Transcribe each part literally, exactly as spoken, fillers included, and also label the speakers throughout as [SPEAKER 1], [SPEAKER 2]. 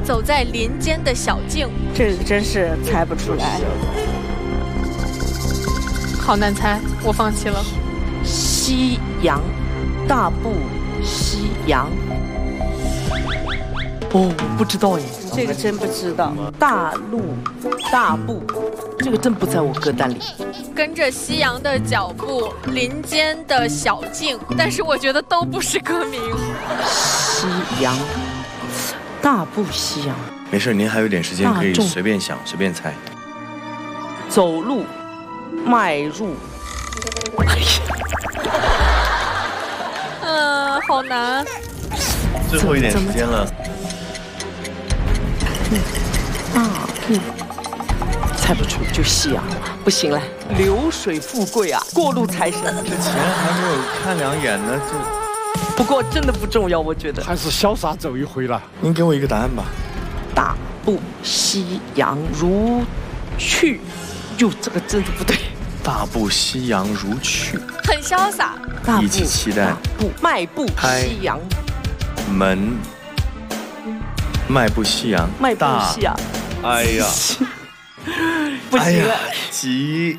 [SPEAKER 1] 走在林间的小径，
[SPEAKER 2] 这个真是猜不出来。
[SPEAKER 1] 好难猜，我放弃了。
[SPEAKER 2] 西洋，大步西洋。
[SPEAKER 3] 哦，不知道耶，
[SPEAKER 2] 这个真不知道。大陆，大步，
[SPEAKER 3] 这个真不在我歌单里。
[SPEAKER 1] 跟着夕阳的脚步，林间的小径，但是我觉得都不是歌名。
[SPEAKER 2] 西洋，大步西洋。
[SPEAKER 4] 没事，您还有点时间，可以随便想，随便猜。
[SPEAKER 2] 走路，迈入。哎呀，
[SPEAKER 1] 嗯，好难。
[SPEAKER 4] 最后一点时间了。
[SPEAKER 2] 大步，猜不出就夕阳，不行了。流水富贵啊，过路财神。
[SPEAKER 4] 这钱还没有看两眼呢，就。
[SPEAKER 2] 不过真的不重要，我觉得。
[SPEAKER 5] 还是潇洒走一回了。
[SPEAKER 4] 您给我一个答案吧。
[SPEAKER 2] 大步西洋如去，哟，这个真的不对。
[SPEAKER 4] 大步西洋如去，
[SPEAKER 1] 很潇洒。
[SPEAKER 4] 一起期待。
[SPEAKER 2] 步迈步西洋。
[SPEAKER 4] 门。迈步西洋。
[SPEAKER 2] 迈步西洋。
[SPEAKER 4] 哎呀，
[SPEAKER 2] 不行了，
[SPEAKER 4] 急。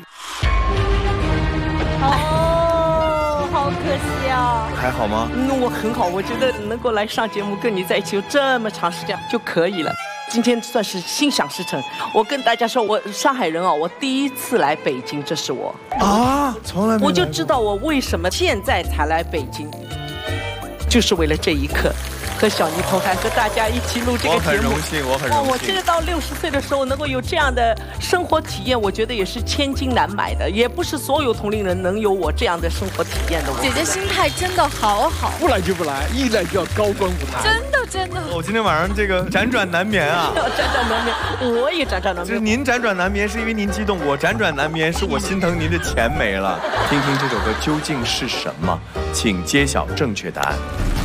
[SPEAKER 2] 哦，好可惜啊。
[SPEAKER 4] 还好吗？
[SPEAKER 2] 嗯，我很好，我觉得能够来上节目跟你在一起有这么长时间就可以了。今天算是心想事成。我跟大家说，我上海人啊，我第一次来北京，这是我
[SPEAKER 4] 啊，从来没。
[SPEAKER 2] 我就知道我为什么现在才来北京，就是为了这一刻。和小妮同台和大家一起录这个节目，
[SPEAKER 4] 我很荣幸，我很荣幸。
[SPEAKER 2] 我这个到六十岁的时候能够有这样的生活体验，我觉得也是千金难买的，也不是所有同龄人能有我这样的生活体验的。
[SPEAKER 1] 姐姐心态真的好好，
[SPEAKER 5] 不来就不来，一来就要高光舞台。
[SPEAKER 1] 真的真的。
[SPEAKER 4] 我今天晚上这个辗转难眠啊，
[SPEAKER 2] 辗转难眠，我也辗转难眠。
[SPEAKER 4] 就是您辗转难眠是因为您激动，我辗转难眠是我心疼您的钱没了。听听这首歌究竟是什么，请揭晓正确答案。